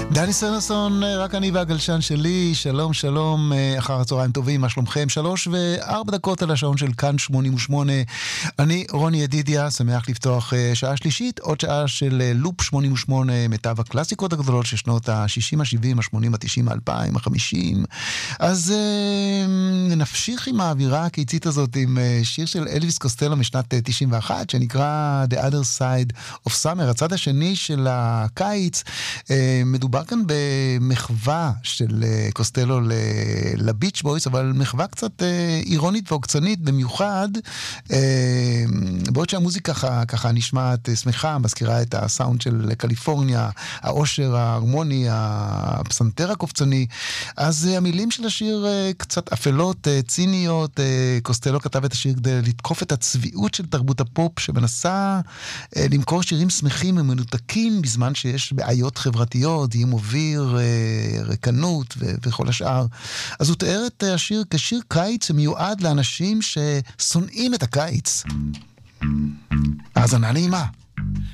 דני סנדרסון, רק אני והגלשן שלי, שלום שלום, אחר הצהריים טובים, מה שלומכם? 3:04 על השעון של כאן 88. אני רוני ידידיה, שמח לפתוח שעה שלישית, עוד שעה של לופ 88, מיטב הקלאסיקות הגדולות של שנות ה-60, ה-70, ה-80, ה-90, ה-2000, ה-50. אז נפשיך עם האווירה הקיצית הזאת עם שיר של אלוויס קוסטלו משנת 91, שנקרא The Other Side of Summer, הצד השני של הקיץ. מדובר כאן במחווה של קוסטלו לביץ' בויס, אבל מחווה קצת אירונית ועוקצנית במיוחד, בעוד שהמוזיקה ככה נשמעת שמחה, מזכירה את הסאונד של קליפורניה, האושר ההרמוני, הפסנתר הקופצני. אז המילים של השיר קצת אפלות, ציניות. קוסטלו כתב את השיר כדי לתקוף את הצביעות של תרבות הפופ, שמנסה למכור שירים שמחים ומנותקים בזמן שיש בעיות חברתיות, זיהום אוויר, ריקנות וכל השאר. אז הוא תיאר את השיר כשיר קיץ שמיועד לאנשים ששונאים את הקיץ. האזנה נעימה.